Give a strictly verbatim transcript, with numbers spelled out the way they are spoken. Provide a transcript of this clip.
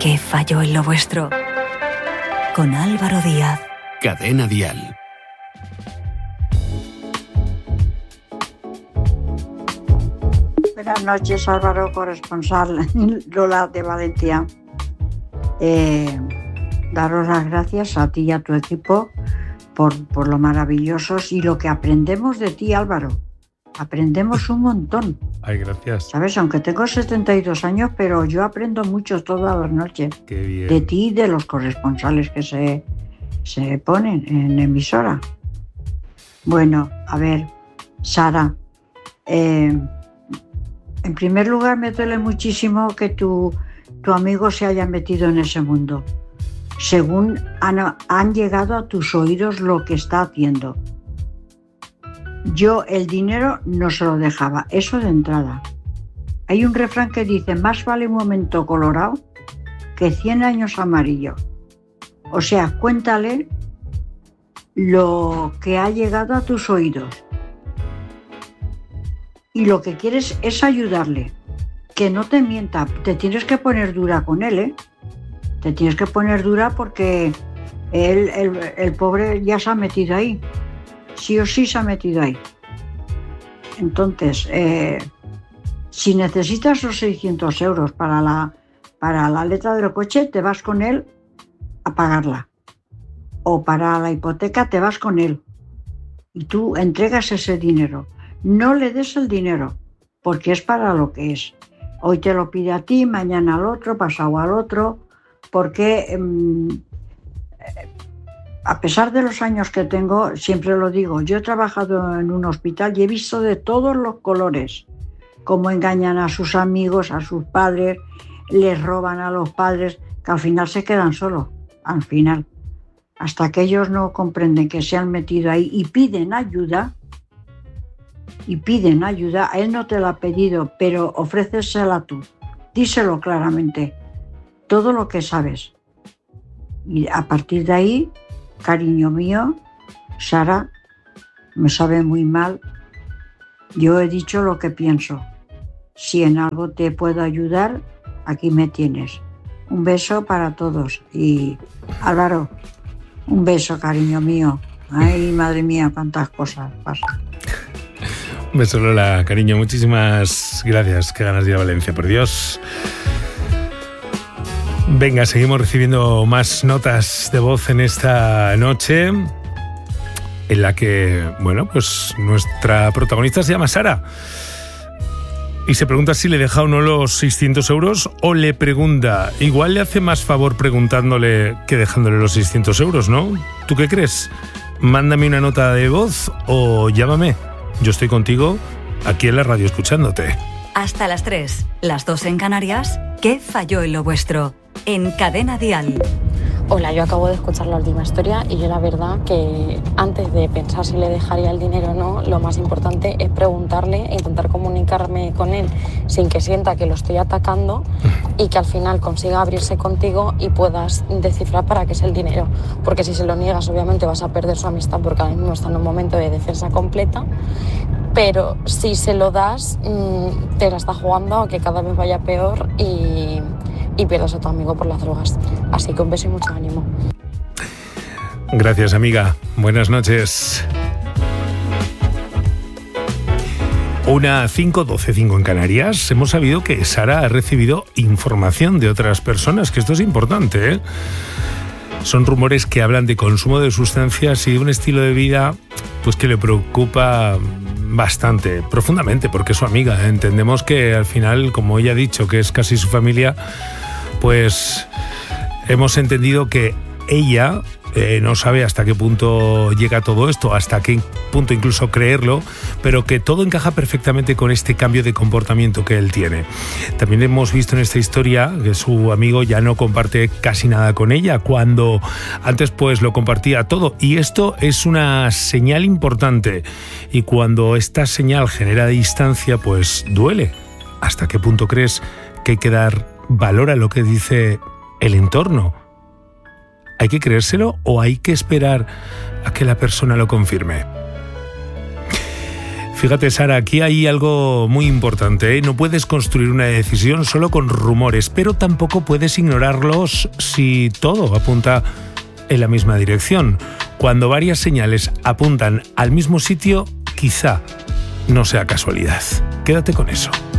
¿Qué falló en lo vuestro? Con Álvaro Díaz. Cadena Dial. Buenas noches, Álvaro, corresponsal Lola de Valencia. Eh, daros las gracias a ti y a tu equipo por, por lo maravillosos y lo que aprendemos de ti, Álvaro. Aprendemos un montón. Ay, gracias. ¿Sabes? Aunque tengo setenta y dos años, pero yo aprendo mucho todas las noches. Qué bien. De ti y de los corresponsales que se, se ponen en emisora. Bueno, a ver, Sara, eh, en primer lugar me duele muchísimo que tu, tu amigo se haya metido en ese mundo. Según han, han llegado a tus oídos lo que está haciendo. Yo el dinero no se lo dejaba, eso de entrada. Hay un refrán que dice, más vale un momento colorado que cien años amarillo. O sea, cuéntale lo que ha llegado a tus oídos. Y lo que quieres es ayudarle, que no te mienta, te tienes que poner dura con él, ¿eh? Te tienes que poner dura porque él, el, el pobre ya se ha metido ahí. Sí o sí se ha metido ahí. Entonces, eh, si necesitas los seiscientos euros para la, para la letra del coche, te vas con él a pagarla. O para la hipoteca te vas con él. Y tú entregas ese dinero. No le des el dinero, porque es para lo que es. Hoy te lo pide a ti, mañana al otro, pasado al otro, porque... Eh, A pesar de los años que tengo, siempre lo digo, yo he trabajado en un hospital y he visto de todos los colores, cómo engañan a sus amigos, a sus padres, les roban a los padres, que al final se quedan solos, al final. Hasta que ellos no comprenden que se han metido ahí y piden ayuda, y piden ayuda, a él no te la ha pedido, pero ofrécesela tú, díselo claramente, todo lo que sabes. Y a partir de ahí... Cariño mío, Sara, me sabe muy mal. Yo he dicho lo que pienso. Si en algo te puedo ayudar, aquí me tienes. Un beso para todos. Y Álvaro, un beso, cariño mío. Ay, madre mía, cuántas cosas pasan. Un beso, Lola, cariño. Muchísimas gracias. Qué ganas de ir a Valencia, por Dios. Venga, seguimos recibiendo más notas de voz en esta noche, en la que, bueno, pues nuestra protagonista se llama Sara y se pregunta si le deja o no los seiscientos euros, o le pregunta, igual le hace más favor preguntándole que dejándole los seiscientos euros, ¿no? ¿Tú qué crees? Mándame una nota de voz o llámame. Yo estoy contigo aquí en la radio escuchándote. Hasta las tres, las dos en Canarias. ¿Qué falló en lo vuestro? En Cadena Dial. Hola, yo acabo de escuchar la última historia y yo la verdad que antes de pensar si le dejaría el dinero o no, lo más importante es preguntarle e intentar comunicarme con él sin que sienta que lo estoy atacando y que al final consiga abrirse contigo y puedas descifrar para qué es el dinero. Porque si se lo niegas, obviamente vas a perder su amistad porque ahora mismo está en un momento de defensa completa. Pero si se lo das, te la está jugando a que cada vez vaya peor y, y pierdas a tu amigo por las drogas. Así que un beso y mucho ánimo. Gracias, amiga. Buenas noches. Una cinco, doce, cinco en Canarias. Hemos sabido que Sara ha recibido información de otras personas, que esto es importante, ¿eh? Son rumores que hablan de consumo de sustancias y de un estilo de vida pues que le preocupa bastante, profundamente, porque es su amiga. Entendemos que al final, como ella ha dicho, que es casi su familia, pues hemos entendido que ella eh, no sabe hasta qué punto llega todo esto, hasta qué punto incluso creerlo, pero que todo encaja perfectamente con este cambio de comportamiento que él tiene. También hemos visto en esta historia que su amigo ya no comparte casi nada con ella, cuando antes pues lo compartía todo, y esto es una señal importante, y cuando esta señal genera distancia pues duele. ¿Hasta qué punto crees que hay que dar valor a lo que dice el entorno? ¿Hay que creérselo o hay que esperar a que la persona lo confirme? Fíjate, Sara, aquí hay algo muy importante, ¿eh? No puedes construir una decisión solo con rumores, pero tampoco puedes ignorarlos si todo apunta en la misma dirección. Cuando varias señales apuntan al mismo sitio, quizá no sea casualidad. Quédate con eso.